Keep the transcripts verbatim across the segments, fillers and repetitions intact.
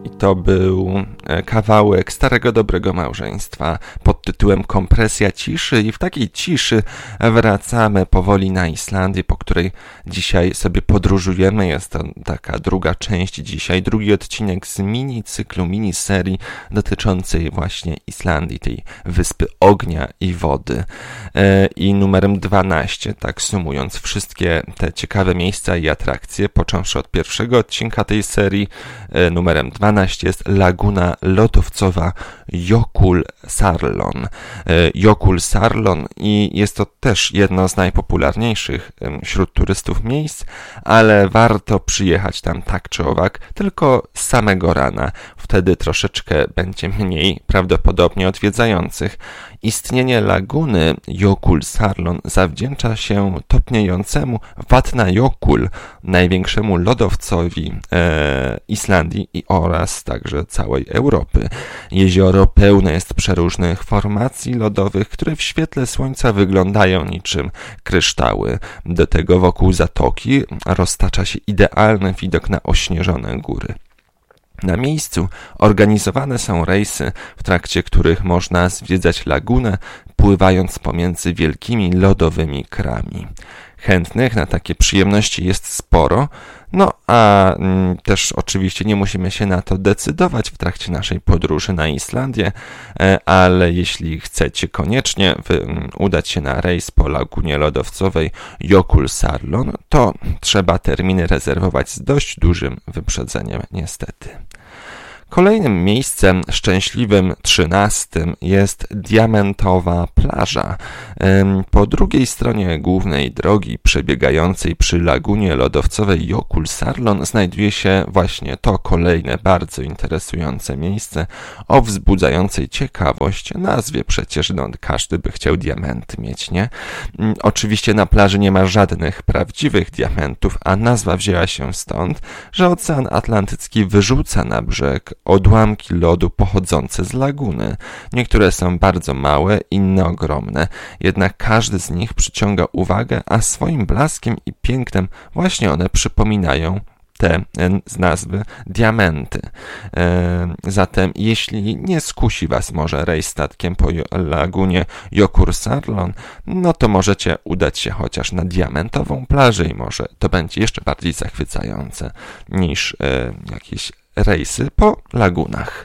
I to był kawałek Starego Dobrego Małżeństwa pod tytułem Kompresja ciszy i w takiej ciszy wracamy powoli na Islandię, po której dzisiaj sobie podróżujemy. Jest to taka druga część dzisiaj, drugi odcinek z mini cyklu, mini serii dotyczącej właśnie Islandii, tej wyspy ognia i wody. I numerem dwanaście, tak sumując wszystkie te ciekawe miejsca i atrakcje, począwszy od pierwszego odcinka tej serii, numerem dwanaście jest Laguna Lodowcowa Jökulsárlón. Jökulsárlón i jest to też jedno z najpopularniejszych wśród turystów miejsc, ale warto przyjechać tam tak czy owak, tylko z samego rana. Wtedy troszeczkę będzie mniej prawdopodobnie odwiedzających. Istnienie laguny Jökulsárlón zawdzięcza się topniejącemu Vatnajökull, największemu lodowcowi e, Islandii i oraz także całej Europy. Jezioro pełne jest przeróżnych formacji lodowych, które w świetle słońca wyglądają niczym kryształy. Do tego wokół zatoki roztacza się idealny widok na ośnieżone góry. Na miejscu organizowane są rejsy, w trakcie których można zwiedzać lagunę, pływając pomiędzy wielkimi lodowymi krami. Chętnych na takie przyjemności jest sporo, no a mm, też oczywiście nie musimy się na to decydować w trakcie naszej podróży na Islandię, e, ale jeśli chcecie koniecznie wy, m, udać się na rejs po lagunie lodowcowej Jökulsárlón, to trzeba terminy rezerwować z dość dużym wyprzedzeniem niestety. Kolejnym miejscem szczęśliwym trzynastym jest Diamentowa Plaża. Po drugiej stronie głównej drogi przebiegającej przy lagunie lodowcowej Jökulsárlón znajduje się właśnie to kolejne bardzo interesujące miejsce o wzbudzającej ciekawość nazwie. Przecież no, każdy by chciał diamenty mieć, nie? Oczywiście na plaży nie ma żadnych prawdziwych diamentów, a nazwa wzięła się stąd, że Ocean Atlantycki wyrzuca na brzeg odłamki lodu pochodzące z laguny. Niektóre są bardzo małe, inne ogromne. Jednak każdy z nich przyciąga uwagę, a swoim blaskiem i pięknem właśnie one przypominają te z nazwy diamenty. E, zatem jeśli nie skusi Was może rejs statkiem po lagunie Jökulsárlón, no to możecie udać się chociaż na diamentową plażę i może to będzie jeszcze bardziej zachwycające niż e, jakieś rejsy po lagunach.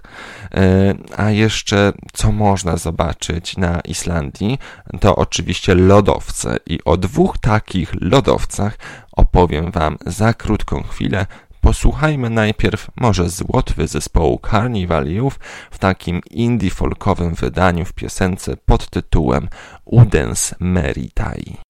A jeszcze co można zobaczyć na Islandii, to oczywiście lodowce i o dwóch takich lodowcach opowiem Wam za krótką chwilę. Posłuchajmy najpierw może z Łotwy zespołu Karnivaliów w takim indie folkowym wydaniu w piosence pod tytułem Udens Meritai.